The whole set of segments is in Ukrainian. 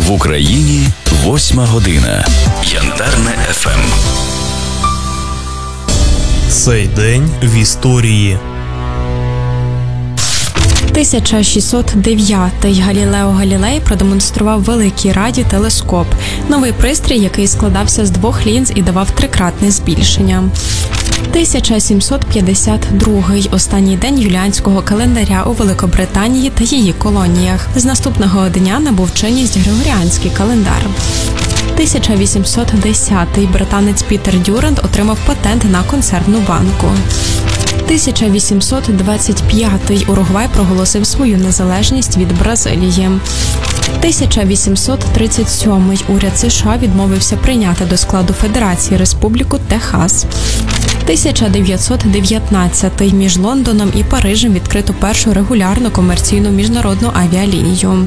В Україні 8 година. Янтарне ФМ. Цей день в історії. 1609 Галілео Галілей продемонстрував великий радіотелескоп – новий пристрій, який складався з двох лінз і давав трикратне збільшення. 1752 – останній день юліанського календаря у Великобританії та її колоніях. З наступного дня набув чинність григоріанський календар. 1810 – британець Пітер Дюрант отримав патент на консервну банку. 1825 – Уругвай проголосив свою незалежність від Бразилії. 1837 – уряд США відмовився прийняти до складу Федерації Республіку Техас. 1919 – між Лондоном і Парижем відкрито першу регулярну комерційну міжнародну авіалінію.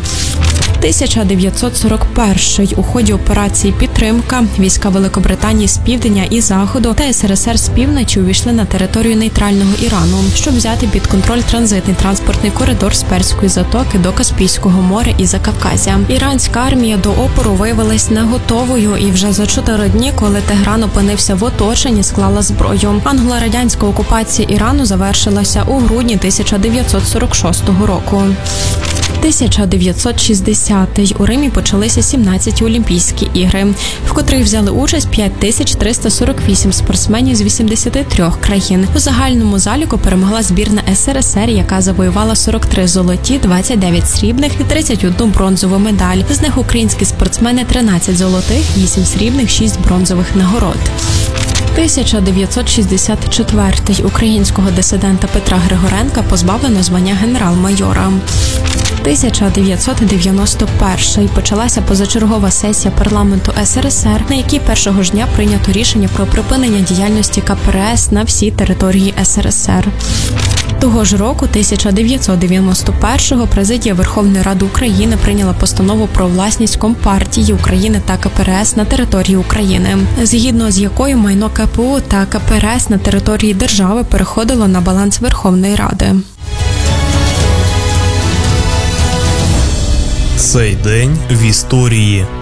1941 – у ході операції «Підтримка» війська Великобританії з півдня і заходу та СРСР з півночі увійшли на територію нейтрального Ірану, щоб взяти під контроль транзитний транспортний коридор з Перської затоки до Каспійського моря і Закавказя. Іранська армія до опору виявилась не готовою і вже за 4 дні, коли Тегран опинився в оточенні, склала зброю. Англо-радянська окупація Ірану завершилася у грудні 1946 року. 1960 у Римі почалися 17 Олімпійські ігри, в котрих взяли участь 5348 спортсменів з 83 країн. У загальному заліку перемогла збірна СРСР, яка завоювала 43 золоті, 29 срібних і 31 бронзову медаль. З них українські спортсмени 13 золотих, 8 срібних, 6 бронзових нагород. 1964 українського дисидента Петра Григоренка позбавлено звання генерал-майора. 1991 почалася позачергова сесія парламенту СРСР, на якій першого ж дня прийнято рішення про припинення діяльності КПРС на всій території СРСР. Того ж року, 1991-го, президія Верховної Ради України прийняла постанову про власність Компартії України та КПРС на території України, згідно з якою майно КПУ та КПРС на території держави переходило на баланс Верховної Ради. Цей день в історії.